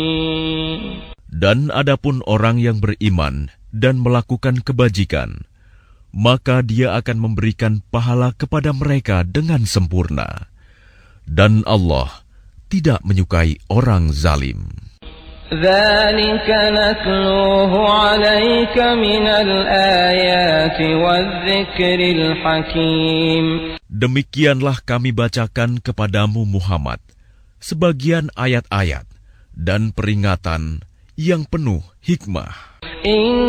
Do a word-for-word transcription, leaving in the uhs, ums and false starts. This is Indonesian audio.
Dan adapun orang yang beriman dan melakukan kebajikan, maka Dia akan memberikan pahala kepada mereka dengan sempurna. Dan Allah tidak menyukai orang zalim. ذَلِكَ نَتْلُوهُ عَلَيْكَ مِنَ الْآيَاتِ وَالذِّكْرِ الْحَكِيمِ. Demikianlah kami bacakan kepadamu Muhammad sebagian ayat-ayat dan peringatan yang penuh hikmah.